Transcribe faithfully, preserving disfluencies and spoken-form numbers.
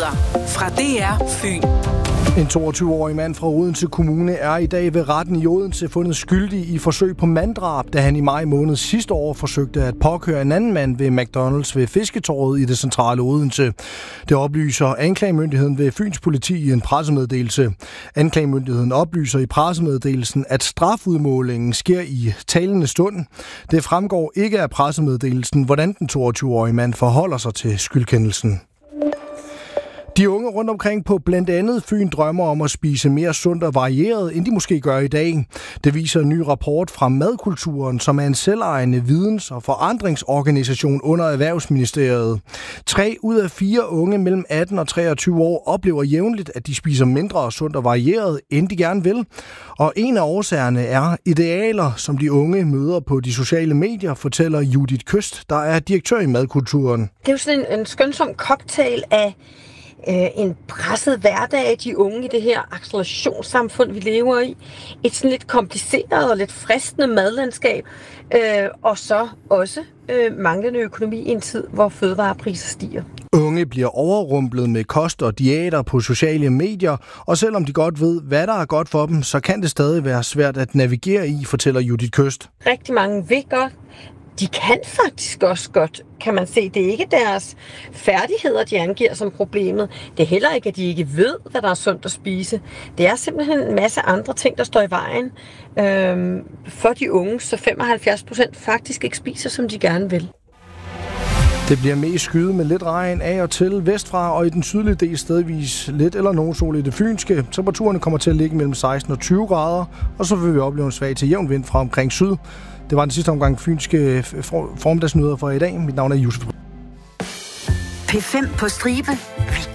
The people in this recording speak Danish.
Nyheder fra D R Fyn. En toogtyve-årig mand fra Odense Kommune er i dag ved retten i Odense fundet skyldig i forsøg på manddrab, da han i maj måned sidste år forsøgte at påkøre en anden mand ved McDonald's ved Fisketorvet i det centrale Odense. Det oplyser anklagemyndigheden ved Fyns Politi i en pressemeddelelse. Anklagemyndigheden oplyser i pressemeddelelsen, at strafudmålingen sker i talende stund. Det fremgår ikke af pressemeddelelsen, hvordan den toogtyve-årige mand forholder sig til skyldkendelsen. De unge rundt omkring på blandt andet Fyn drømmer om at spise mere sundt og varieret, end de måske gør i dag. Det viser en ny rapport fra Madkulturen, som er en selvejende videns- og forandringsorganisation under Erhvervsministeriet. Tre ud af fire unge mellem atten og treogtyve år oplever jævnligt, at de spiser mindre sundt og varieret, end de gerne vil. Og en af årsagerne er idealer, som de unge møder på de sociale medier, fortæller Judith Køst, der er direktør i Madkulturen. Det er jo sådan en, en skønsom cocktail af en presset hverdag, de unge i det her accelerationssamfund, vi lever i. Et sådan lidt kompliceret og lidt fristende madlandskab, øh, og så også øh, manglende økonomi i en tid, hvor fødevarepriser stiger. Unge bliver overrumplet med kost og diæter på sociale medier, og selvom de godt ved, hvad der er godt for dem, så kan det stadig være svært at navigere i, fortæller Judith Køst. Rigtig mange vil godt. De kan faktisk også godt, kan man se. Det er ikke deres færdigheder, de angiver som problemet. Det er heller ikke, at de ikke ved, hvad der er sundt at spise. Det er simpelthen en masse andre ting, der står i vejen øhm, for de unge, så femoghalvfjerds procent faktisk ikke spiser, som de gerne vil. Det bliver mest skyet med lidt regn af og til vestfra, og i den sydlige del stedvis lidt eller nogen sol i det fynske. Temperaturerne kommer til at ligge mellem seksten og tyve grader, og så vil vi opleve en svag til jævn vind fra omkring syd. Det var den sidste omgang fynske formiddagsnyheder for i dag. Mit navn er Josef. P fem på stribe. Vi